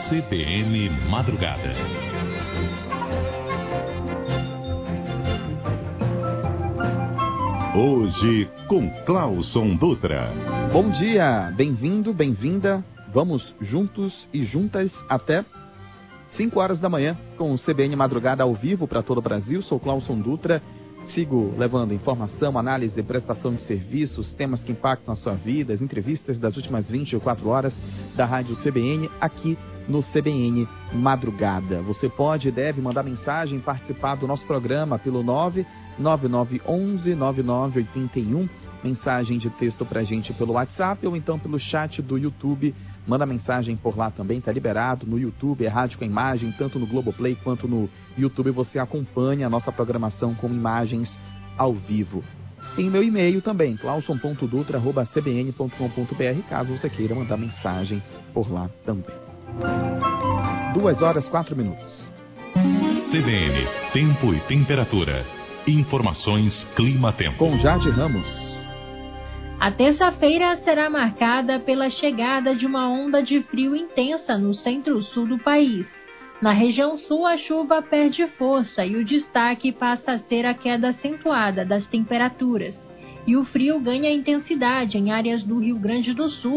CBN Madrugada. Hoje com Clauson Dutra. Bom dia, bem-vindo, bem-vinda. Vamos juntos e juntas até 5 horas da manhã com o CBN Madrugada ao vivo para todo o Brasil. Sou Clauson Dutra. Sigo levando informação, análise, prestação de serviços, temas que impactam a sua vida, as entrevistas das últimas 24 horas da Rádio CBN aqui no CBN Madrugada. Você pode e deve mandar mensagem, participar do nosso programa pelo 99911-9981. Mensagem de texto pra gente pelo WhatsApp ou então pelo chat do YouTube. Manda mensagem por lá também, tá liberado no YouTube, é rádio com imagem, tanto no Globoplay quanto no YouTube. Você acompanha a nossa programação com imagens ao vivo. Tem meu e-mail também, clauson.dutra@cbn.com.br, caso você queira mandar mensagem por lá também. 2h04. CBN, tempo e temperatura. Informações Clima-Tempo. Com Jade Ramos. A terça-feira será marcada pela chegada de uma onda de frio intensa no centro-sul do país. Na região sul, a chuva perde força e o destaque passa a ser a queda acentuada das temperaturas. E o frio ganha intensidade em áreas do Rio Grande do Sul,